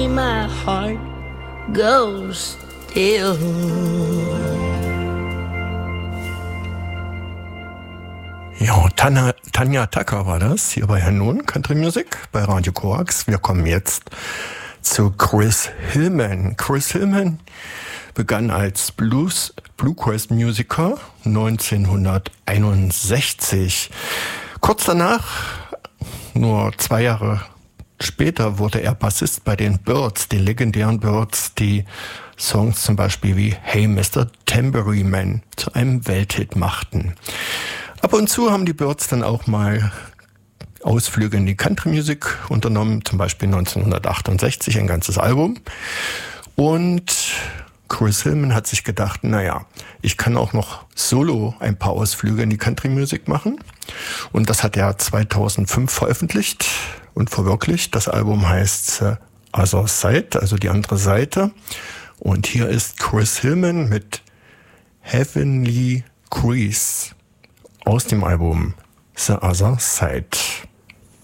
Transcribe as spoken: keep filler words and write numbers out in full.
My heart goes still. Ja, Tanja, Tanja Tucker war das, hier bei Herrn Nun, Country Music, bei Radio Koax. Wir kommen jetzt zu Chris Hillman. Chris Hillman begann als Blues, Bluegrass-Musiker neunzehnhunderteinundsechzig. Kurz danach, nur zwei Jahre später, wurde er Bassist bei den Byrds, die legendären Byrds, die Songs zum Beispiel wie Hey Mister Tambourine Man zu einem Welthit machten. Ab und zu haben die Byrds dann auch mal Ausflüge in die Country Music unternommen, zum Beispiel neunzehnhundertachtundsechzig ein ganzes Album. Und Chris Hillman hat sich gedacht, naja, ich kann auch noch solo ein paar Ausflüge in die Country Music machen. Und das hat er zweitausendfünf veröffentlicht und verwirklicht. Das Album heißt uh, Other Side, also die andere Seite. Und hier ist Chris Hillman mit Heavenly Grease aus dem Album The Other Side.